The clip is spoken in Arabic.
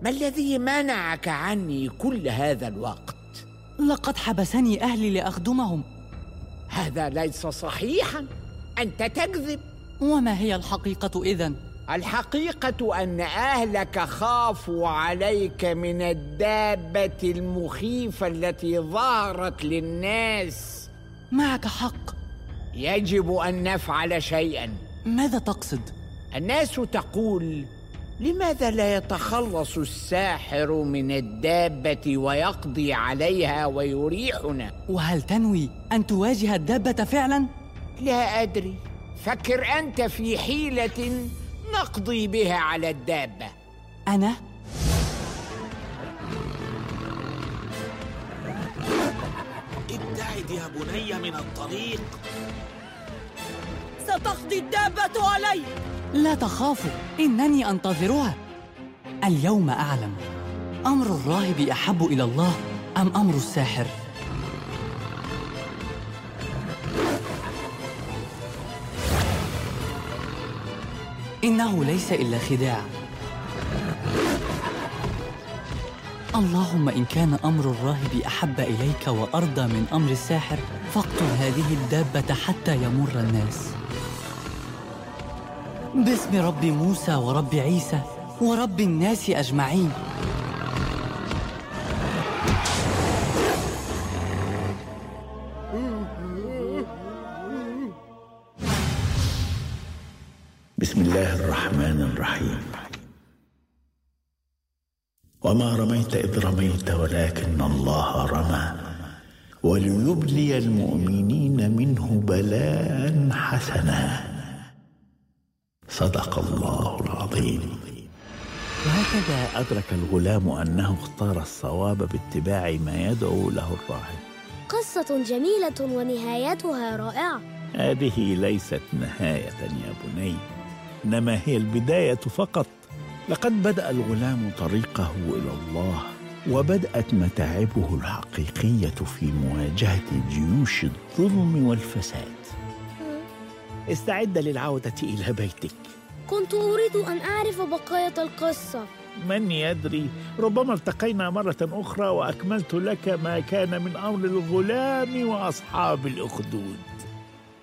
ما الذي منعك عني كل هذا الوقت؟ لقد حبسني أهلي لأخدمهم. هذا ليس صحيحاً، أنت تكذب. وما هي الحقيقة إذن؟ الحقيقة أن أهلك خافوا عليك من الدابة المخيفة التي ظهرت للناس. معك حق. يجب أن نفعل شيئاً. ماذا تقصد؟ الناس تقول: لماذا لا يتخلص الساحر من الدابة ويقضي عليها ويريحنا؟ وهل تنوي أن تواجه الدابة فعلاً؟ لا أدري، فكر أنت في حيلة نقضي بها على الدابة. أنا؟ ابتعد يا بني من الطريق. ستقضي الدابة علي. لا تخافوا، إنني أنتظرها. اليوم أعلم، أمر الراهب أحب إلى الله أم أمر الساحر؟ إنه ليس إلا خداع. اللهم إن كان أمر الراهب أحب إليك وأرضى من أمر الساحر فاقتل هذه الدابة حتى يمر الناس. باسم رب موسى ورب عيسى ورب الناس أجمعين. بسم الله الرحمن الرحيم. وما رميت إذ رميت ولكن الله رمى وليبلي المؤمنين منه بلاء حسنا. صدق الله العظيم. وهكذا أدرك الغلام أنه اختار الصواب باتباع ما يدعو له الراهب. قصة جميلة ونهايتها رائعة. هذه ليست نهاية يا بني، إنما هي البداية فقط. لقد بدأ الغلام طريقه إلى الله، وبدأت متاعبه الحقيقية في مواجهة جيوش الظلم والفساد. استعد للعودة إلى بيتك. كنت أريد أن أعرف بقية القصة. من يدري، ربما التقينا مرة أخرى وأكملت لك ما كان من أمر الغلام وأصحاب الأخدود.